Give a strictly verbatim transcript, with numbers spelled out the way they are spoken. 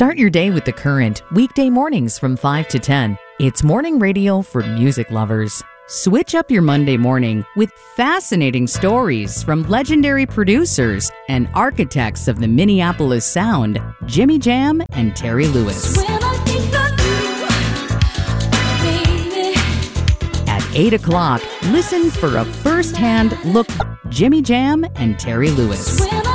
Start your day with The Current, weekday mornings from five to ten. It's morning radio for music lovers. Switch up your Monday morning with fascinating stories from legendary producers and architects of the Minneapolis sound, Jimmy Jam and Terry Lewis. At eight o'clock, listen for a first-hand look, Jimmy Jam and Terry Lewis.